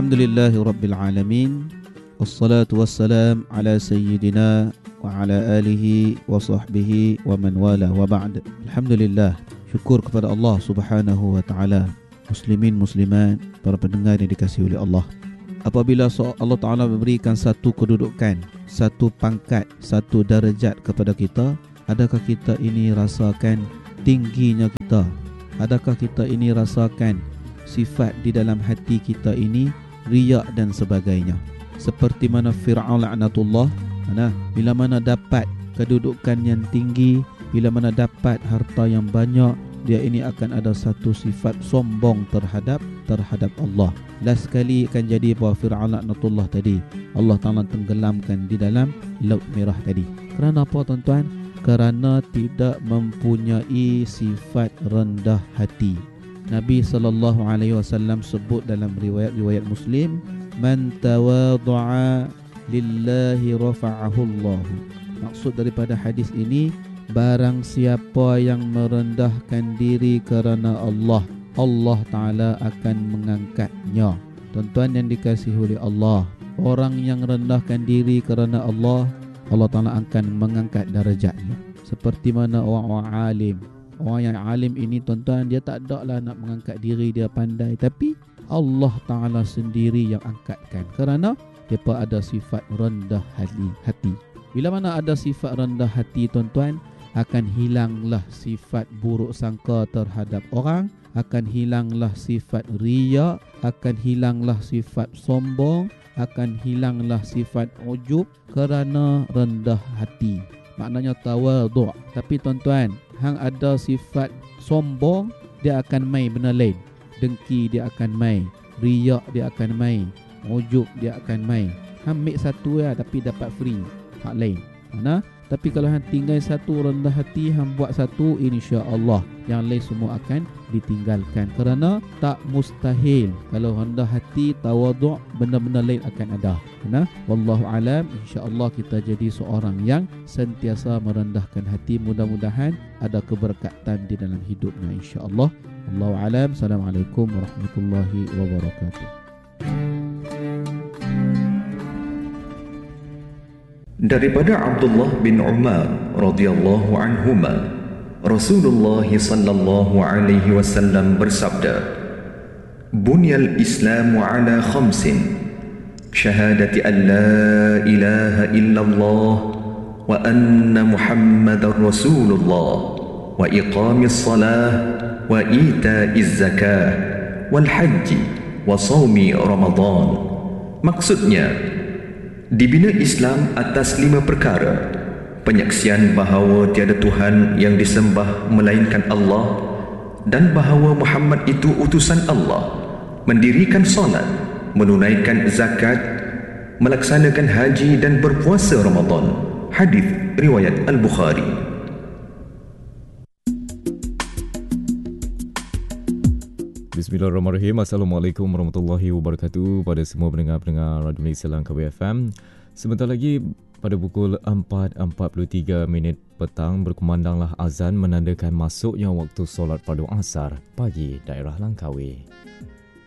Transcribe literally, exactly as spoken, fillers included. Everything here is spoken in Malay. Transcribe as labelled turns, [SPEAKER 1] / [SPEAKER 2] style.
[SPEAKER 1] Alhamdulillahi Rabbil Alamin. Wassalatu wassalam ala sayyidina wa ala alihi wa sahbihi wa man wala wa ba'd. Alhamdulillah, syukur kepada Allah Subhanahu wa taala. Muslimin muslimat, para pendengar yang dikasihi oleh Allah. Apabila Allah Taala memberikan satu kedudukan, satu pangkat, satu darjat kepada kita, adakah kita ini rasakan tingginya kita? Adakah kita ini rasakan sifat di dalam hati kita ini riak dan sebagainya? Seperti mana Fir'aun laknatullah, mana bila mana dapat kedudukan yang tinggi, bila mana dapat harta yang banyak, dia ini akan ada satu sifat sombong terhadap terhadap Allah. Last sekali akan jadi bahawa Fir'aun laknatullah tadi Allah Ta'ala tenggelamkan di dalam laut merah tadi. Kerana apa tuan-tuan? Kerana tidak mempunyai sifat rendah hati. Nabi sallallahu alaihi wasallam sebut dalam riwayat-riwayat Muslim, man tawadhu'a lillahi rafa'ahu Allah. Maksud daripada hadis ini, barang siapa yang merendahkan diri kerana Allah, Allah Ta'ala akan mengangkatnya. Tuan-tuan yang dikasihi oleh Allah, orang yang rendahkan diri kerana Allah, Allah Ta'ala akan mengangkat darjatnya. Seperti mana orang-orang alim, orang yang alim ini tuan-tuan, dia tak ada lah nak mengangkat diri, dia pandai, tapi Allah Ta'ala sendiri yang angkatkan kerana mereka ada sifat rendah hati. Bila mana ada sifat rendah hati tuan-tuan, akan hilanglah sifat buruk sangka terhadap orang, akan hilanglah sifat riya, akan hilanglah sifat sombong, akan hilanglah sifat ujub kerana rendah hati. Maknanya tawadhu'. Tapi tuan-tuan, hang ada sifat sombong, dia akan mai benda lain. Dengki dia akan mai, riak dia akan mai, ujub dia akan mai. Hang ambil satu ya, tapi dapat free hak lain. Mana? Tapi kalau hang tinggal satu rendah hati, hang buat satu, insya-Allah yang lain semua akan ditinggalkan. Kerana tak mustahil kalau rendah hati, tawadhu', benda-benda lain akan ada. Nah, wallahu alam, insya-Allah kita jadi seorang yang sentiasa merendahkan hati. Mudah-mudahan ada keberkatan di dalam hidupnya, insya-Allah. Wallahu alam. Assalamualaikum warahmatullahi wabarakatuh.
[SPEAKER 2] Daripada Abdullah bin Umar radhiyallahu anhuma, Rasulullah sallallahu alaihi wasallam bersabda, "Bunyal Islamu ala khamsin, syahadati an la ilaha illallah wa anna Muhammadar Rasulullah wa iqamis salah wa ita'iz zakah wal haji wa shaumi Ramadan." Maksudnya, dibina Islam atas lima perkara: penyaksian bahawa tiada Tuhan yang disembah melainkan Allah, dan bahawa Muhammad itu utusan Allah, mendirikan solat, menunaikan zakat, melaksanakan haji dan berpuasa Ramadan. Hadis riwayat Al-Bukhari.
[SPEAKER 3] Bismillahirrahmanirrahim. Assalamualaikum warahmatullahi wabarakatuh pada semua pendengar-pendengar Radio Malaysia Langkawi F M. Sebentar lagi pada pukul empat empat puluh tiga minit petang berkumandanglah azan menandakan masuknya waktu solat fardu asar bagi daerah Langkawi.